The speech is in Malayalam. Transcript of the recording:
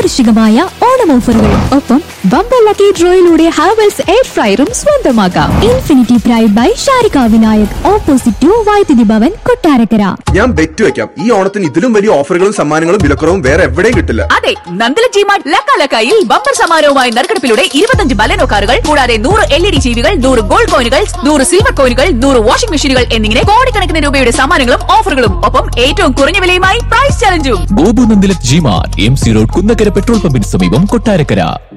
ആകർഷകമായ ഓണം ഓഫറുകളും ഒപ്പം ബമ്പർ ലക്കി ഡ്രോയിലൂടെ ഹാവൽസ് എയർ ഫ്രയറും സ്വന്തമാക്കാം. Infinity pride by Sharika Vinayak, opposite to വൈദ്യുതി ഭവൻ, കൊട്ടാരക്കര. ഞാൻ ബെറ്റ് വെക്കാം, ഈ ഓണത്തിന് ഇതിലും വലിയ ഓഫറുകളും സമ്മാനങ്ങളും വിലക്കുറവും വേറെ എവിടെയും കിട്ടില്ല. അതെ, നന്ദല ജിമാർട്ട് ലക്കാലക്കായിൽ ബമ്പർ സമ്മാനവുമായി നറുക്കെടുപ്പിലൂടെ 25 ബലെനോ കാറുകൾ കൂടാതെ 100 LED ടിവികൾ, 100 ഗോൾഡ് കോയിനുകൾ, 100 സിൽവർ കോയിനുകൾ, 100 വാഷിംഗ് മെഷീനുകൾ എന്നിങ്ങനെ കോടിക്കണക്കിന് രൂപയുടെ സമ്മാനങ്ങളും ഓഫറുകളും ഒപ്പം ഏറ്റവും കുറഞ്ഞ വിലയുമായി price ചലഞ്ചും. Gopu Nandilath G-Mart, MC road, Kunnakkara petrol പമ്പിന് സമീപം, കൊട്ടാരക്കര.